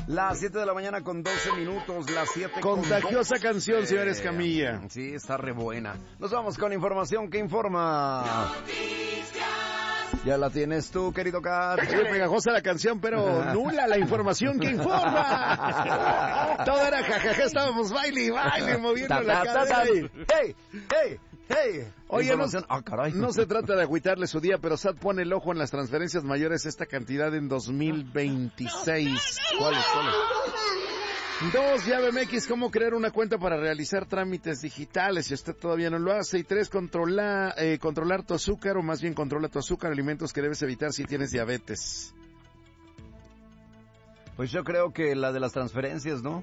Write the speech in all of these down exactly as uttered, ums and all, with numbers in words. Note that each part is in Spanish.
Las siete de la mañana con doce minutos, las siete Contagiosa con canción, señor Escamilla. Sí, está re buena. Nos vamos con información que informa. Ya la tienes tú, querido Kat. Sí, pegajosa la canción, pero nula la información que informa. Todo era jajaja, estábamos baile, baile, moviendo la cadera. ¡Hey! ¡Hey! ¡Hey! Oye, no, ah, caray. no se trata de agüitarle su día, pero S A T pone el ojo en las transferencias mayores esta cantidad en dos mil veintiséis. ¿Cuáles? ¿Cuáles? Dos, llave M X, cómo crear una cuenta para realizar trámites digitales, si usted todavía no lo hace. Y tres, controla, eh, controlar tu azúcar, o más bien controla tu azúcar, alimentos que debes evitar si tienes diabetes. Pues yo creo que la de las transferencias, ¿no?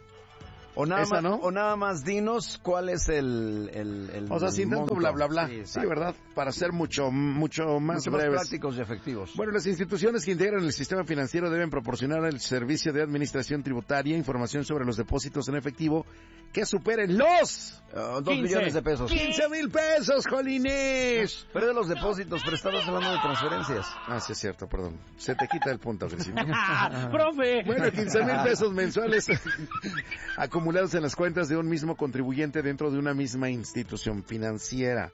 O nada ¿Esa más, no? o nada más dinos cuál es el, el, el O sea, sin tanto monto. bla, bla, bla. Sí, Sí, ¿verdad? Para ser mucho, mucho más Mucho más breves. prácticos y efectivos. Bueno, las instituciones que integran el sistema financiero deben proporcionar al Servicio de Administración Tributaria información sobre los depósitos en efectivo que superen los Uh, dos millones de pesos. quince mil pesos, Jolines. Pero de los depósitos, pero estabas hablando de transferencias. Ah, sí es cierto, perdón. Se te quita el punto, Cristina. ¡Profe! Bueno, quince mil pesos mensuales acumulados en las cuentas de un mismo contribuyente dentro de una misma institución financiera.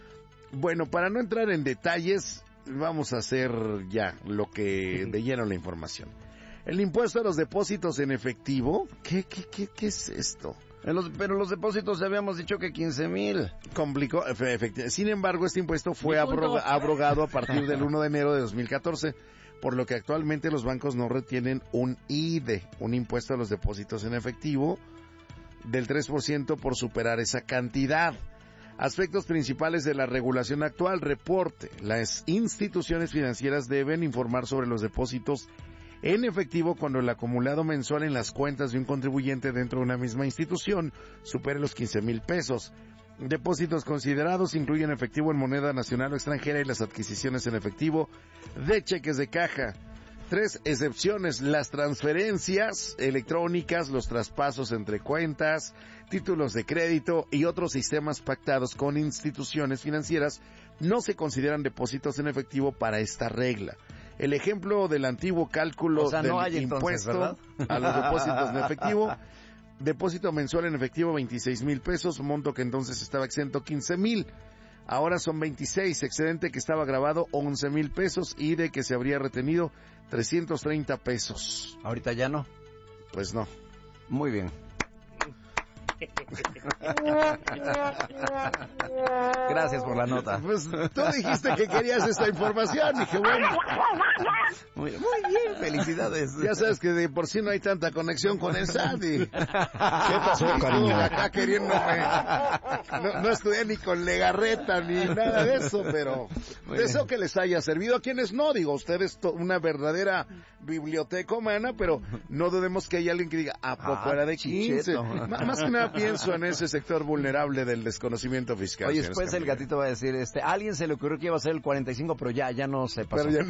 Bueno, para no entrar en detalles, vamos a hacer ya lo que de lleno la información. El impuesto a los depósitos en efectivo, ¿qué, qué, qué, qué es esto? En los, pero los depósitos habíamos dicho que quince mil. Complicó, efectivamente. Sin embargo, este impuesto fue abroga, abrogado a partir del uno de enero de dos mil catorce, por lo que actualmente los bancos no retienen un I D E, un impuesto a los depósitos en efectivo, del tres por ciento por superar esa cantidad. Aspectos principales de la regulación actual, reporte. Las instituciones financieras deben informar sobre los depósitos en efectivo cuando el acumulado mensual en las cuentas de un contribuyente dentro de una misma institución supere los quince mil pesos. Depósitos considerados incluyen efectivo en moneda nacional o extranjera y las adquisiciones en efectivo de cheques de caja. Tres excepciones: las transferencias electrónicas, los traspasos entre cuentas, títulos de crédito y otros sistemas pactados con instituciones financieras no se consideran depósitos en efectivo para esta regla. El ejemplo del antiguo cálculo o sea, del no hay entonces, impuesto ¿verdad? a los depósitos en efectivo, depósito mensual en efectivo veintiséis mil pesos, monto que entonces estaba exento quince mil. Ahora son veintiséis, excedente que estaba grabado once mil pesos y de que se habría retenido trescientos treinta pesos. Ahorita ya no. Pues no. Muy bien. Gracias por la nota. Pues tú dijiste que querías esta información, dije bueno. Muy, muy bien, felicidades. Ya sabes que de por sí no hay tanta conexión con el S A T. ¿Qué pasó, cariño? Acá queriéndome. No, no estudié ni con Legarreta ni nada de eso, pero deseo que les haya servido. A quienes no, digo, ustedes to- una verdadera biblioteca humana, pero no dudemos que hay alguien que diga, ¿a poco Ah, era de quince? chicheto. M- más que nada pienso en ese sector vulnerable del desconocimiento fiscal. Oye, señores después el Camila. gatito va a decir, este, a alguien se le ocurrió que iba a ser el cuarenta y cinco, pero ya, ya no se pasó. Pero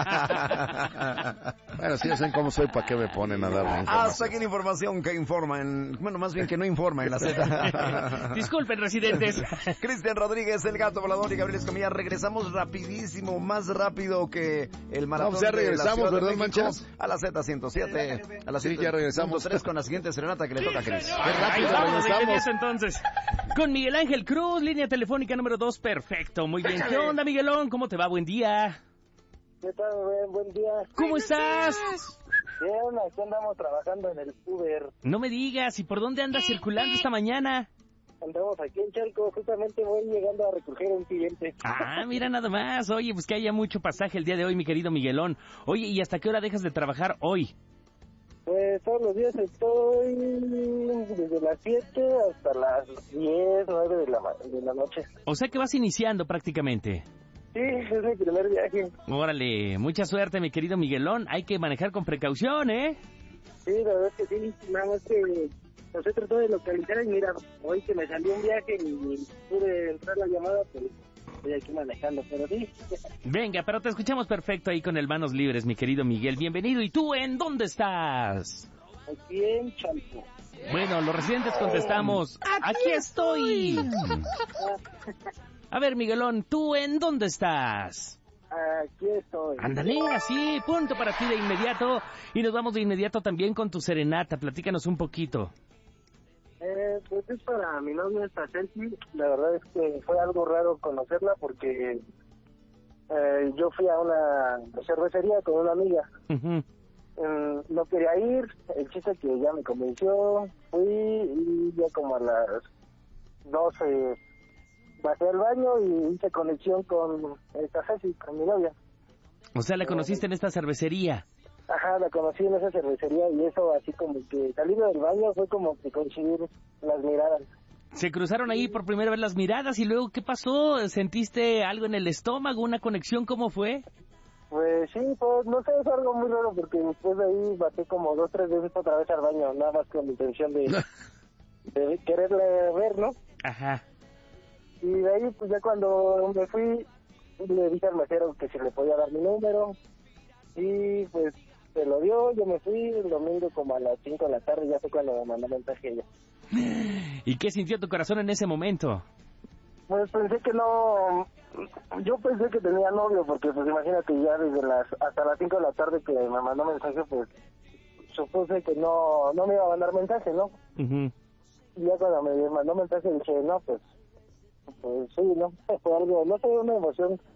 ya no. Bueno, si ya saben cómo soy, ¿para qué me ponen a dar la información? Hasta aquí la información que informa en, bueno, más bien que no informa en la Z. Disculpen, residentes. Cristian Rodríguez, el gato volador y Gabriel Escamilla, regresamos rapidísimo, más rápido que el maratón. No, pues ya de la regresamos, Ciudad de ¿verdad, México, Manchas? A la Z ciento siete, a la Sí, ya regresamos. tres con la siguiente serenata que le toca a Cris. Qué Ahí rápido vamos, de regresamos. inmediato, entonces. Con Miguel Ángel Cruz, línea telefónica número dos, perfecto, muy bien. ¿Qué onda, Miguelón? ¿Cómo te va? Buen día. ¿Qué tal, Rubén? Buen día. ¿Cómo estás? Bien, aquí andamos trabajando en el Uber. No me digas, ¿y por dónde andas circulando esta mañana? Andamos aquí en Chalco, justamente voy llegando a recoger a un cliente. Ah, mira nada más. Oye, pues que haya mucho pasaje el día de hoy, mi querido Miguelón. Oye, ¿y hasta qué hora dejas de trabajar hoy? Pues todos los días estoy desde las siete hasta las diez, nueve de la, ma- de la noche. O sea que vas iniciando prácticamente. Sí, es mi primer viaje. Órale, mucha suerte, mi querido Miguelón. Hay que manejar con precaución, ¿eh? Sí, la verdad es que sí, nada más que los he tratado de localizar y mira, hoy que me salió un viaje y pude entrar la llamada, pues estoy aquí manejando, pero sí. Venga, pero te escuchamos perfecto ahí con el Manos Libres, mi querido Miguel. Bienvenido. ¿Y tú en dónde estás? Aquí en Chalco. Bueno, los residentes contestamos, aquí estoy. A ver, Miguelón, ¿tú en dónde estás? Aquí estoy. Ándale, así, punto para ti de inmediato. Y nos vamos de inmediato también con tu serenata. Platícanos un poquito. Eh, pues es para mi novia esta Celsi. La verdad es que fue algo raro conocerla porque eh, yo fui a una cervecería con una amiga. Uh-huh. Mm, no quería ir, el chiste que ya me convenció, fui y ya como a las doce bajé al baño y hice conexión con esta Ceci, con mi novia. O sea, ¿la conociste en esta cervecería? Ajá, la conocí en esa cervecería y eso así como que saliendo del baño fue como que coincidir las miradas. Se cruzaron ahí por primera vez las miradas y luego, ¿qué pasó? ¿Sentiste algo en el estómago, una conexión? ¿Cómo fue? Pues sí, pues no sé, es algo muy raro porque después de ahí bajé como dos, tres veces otra vez al baño, nada más con la intención de, de quererle ver, ¿no? Ajá. Y de ahí, pues ya cuando me fui, le dije al mesero que si le podía dar mi número. Y pues se lo dio, yo me fui el domingo como a las cinco de la tarde, ya fue cuando me mandó mensaje ella. ¿Y qué sintió tu corazón en ese momento? Pues pensé que no, yo pensé que tenía novio, porque pues imagínate ya desde las, hasta las cinco de la tarde que me mandó mensaje, pues supuse que no, no me iba a mandar mensaje, ¿no? Uh-huh. Y ya cuando me mandó mensaje dije, no, pues, pues sí, ¿no? Fue algo, no sé, una emoción